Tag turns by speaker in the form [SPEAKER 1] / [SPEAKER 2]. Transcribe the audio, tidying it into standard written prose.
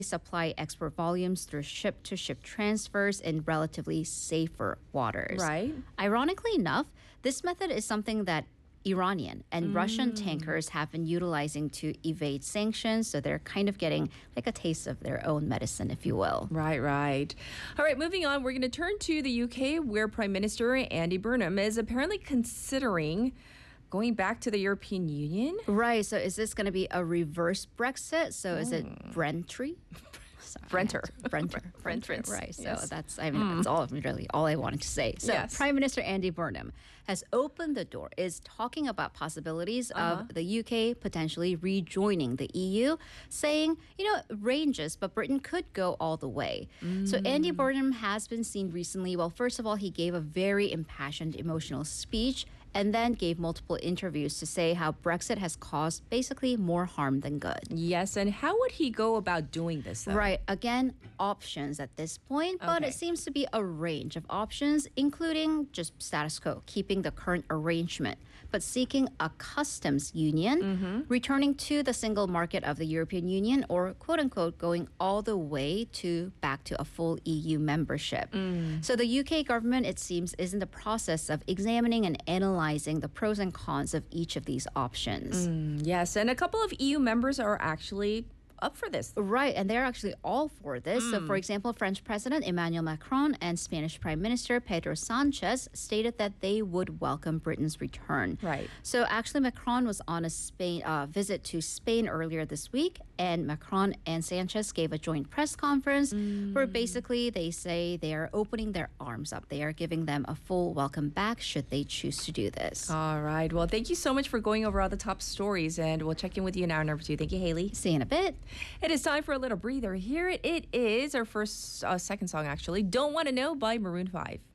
[SPEAKER 1] supply export volumes through ship-to-ship transfers in relatively safer waters.
[SPEAKER 2] Right.
[SPEAKER 1] Ironically enough, this method is something that Iranian and Russian tankers have been utilizing to evade sanctions, so they're kind of getting like a taste of their own medicine, if you will.
[SPEAKER 2] Right. All right, moving on, we're going to turn to the UK, where Prime Minister Andy Burnham is apparently considering going back to the European Union.
[SPEAKER 1] Right, so is this going to be a reverse Brexit? So is it Brentry?
[SPEAKER 2] Brenter.
[SPEAKER 1] Brenter, right. So
[SPEAKER 2] Yes.
[SPEAKER 1] that's really all I wanted to say. So
[SPEAKER 2] Yes.
[SPEAKER 1] Prime Minister Andy Burnham has opened the door, is talking about possibilities of the UK potentially rejoining the EU, saying, it ranges, but Britain could go all the way. So Andy Burnham has been seen recently. Well, first of all, he gave a very impassioned, emotional speech and then gave multiple interviews to say how Brexit has caused basically more harm than good.
[SPEAKER 2] Yes, and how would he go about doing this, though?
[SPEAKER 1] Right. Again, options at this point, but
[SPEAKER 2] Okay.
[SPEAKER 1] it seems to be a range of options, including just status quo, keeping the current arrangement, but seeking a customs union, returning to the single market of the European Union, or quote unquote, going all the way back to a full EU membership. So the UK government, it seems, is in the process of examining and analyzing the pros and cons of each of these options.
[SPEAKER 2] Yes, and a couple of EU members are actually up for this.
[SPEAKER 1] Right, and they're actually all for this. So, for example, French President Emmanuel Macron and Spanish Prime Minister Pedro Sanchez stated that they would welcome Britain's return.
[SPEAKER 2] Right.
[SPEAKER 1] So, actually, Macron was on a visit to Spain earlier this week, and Macron and Sanchez gave a joint press conference where basically they say they are opening their arms up. They are giving them a full welcome back should they choose to do this.
[SPEAKER 2] All right. Well, thank you so much for going over all the top stories, and we'll check in with you in hour number 2. Thank you, Haley.
[SPEAKER 1] See you in a bit.
[SPEAKER 2] It is time for a little breather. Here it is, our second song, actually. Don't Want to Know by Maroon 5.